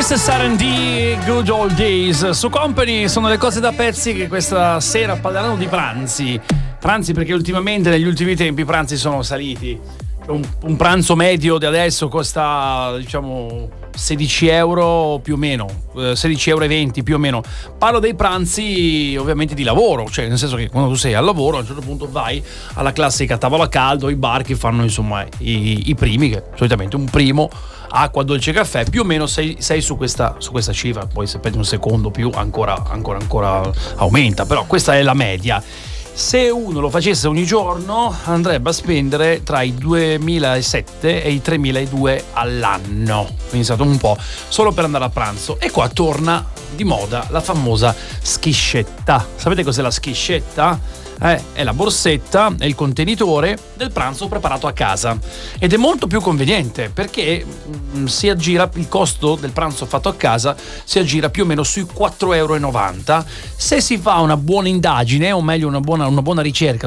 Mrs. R&D, Good Old Days. Su Company sono le cose da pezzi che questa sera parleranno di pranzi. Pranzi perché ultimamente, negli ultimi tempi, i pranzi sono saliti. Un pranzo medio di adesso costa, diciamo, 16 euro più o meno, 16,20 euro più o meno. Parlo dei pranzi ovviamente di lavoro, cioè nel senso che quando tu sei al lavoro a un certo punto vai alla classica tavola a caldo, i bar che fanno insomma i primi, che solitamente un primo, acqua, dolce, caffè, più o meno sei su questa cifra. Poi se prendi un secondo più ancora aumenta, però questa è la media. Se uno lo facesse ogni giorno andrebbe a spendere tra i 2.700 e i 3.200 all'anno, quindi è stato un po' solo per andare a pranzo. E qua torna di moda la famosa schiscetta. Sapete cos'è la schiscetta? È la borsetta, è il contenitore del pranzo preparato a casa, ed è molto più conveniente perché si aggira, il costo del pranzo fatto a casa si aggira più o meno sui 4,90 euro. Se si fa una buona indagine, o meglio una buona ricerca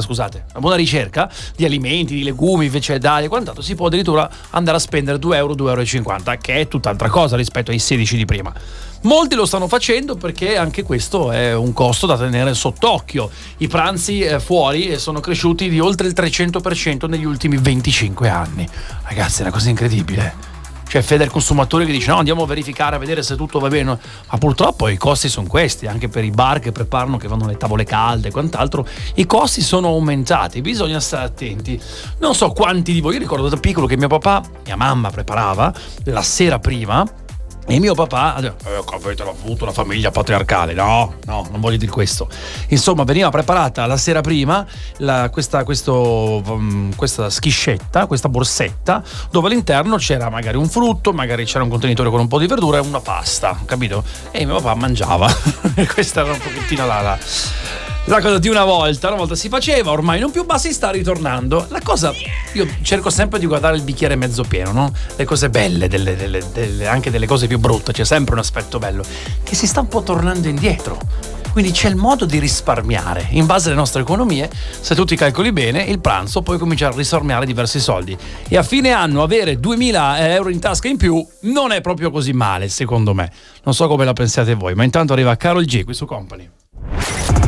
di alimenti, di legumi, vegetali e quant'altro, si può addirittura andare a spendere 2 euro, 2,50 euro, che è tutt'altra cosa rispetto ai 16 di prima. Molti lo stanno facendo perché anche questo è un costo da tenere sott'occhio. I pranzi fuori sono cresciuti di oltre il 300% negli ultimi 25 anni. Ragazzi, è una cosa incredibile. C'è fede del consumatore che dice no, andiamo a verificare, a vedere se tutto va bene, ma purtroppo i costi sono questi. Anche per i bar che preparano, che vanno alle tavole calde e quant'altro, i costi sono aumentati, bisogna stare attenti. Non so quanti di voi, io ricordo da piccolo che mia mamma preparava la sera prima. E mio papà avete avuto una famiglia patriarcale? No, non voglio dire questo. Insomma, veniva preparata la sera prima questa schiscetta, questa borsetta, dove all'interno c'era magari un frutto, magari c'era un contenitore con un po' di verdura e una pasta, capito? E mio papà mangiava. Questa era un pochettino la cosa di una volta si faceva, ormai non più, ma si sta ritornando. La cosa, io cerco sempre di guardare il bicchiere mezzo pieno, no? Le cose belle, anche delle cose più brutte, c'è sempre un aspetto bello, che si sta un po' tornando indietro. Quindi c'è il modo di risparmiare. In base alle nostre economie, se tu ti calcoli bene, il pranzo puoi cominciare a risparmiare diversi soldi. E a fine anno avere 2.000 euro in tasca in più non è proprio così male, secondo me. Non so come la pensiate voi, ma intanto arriva Karol G qui su Company.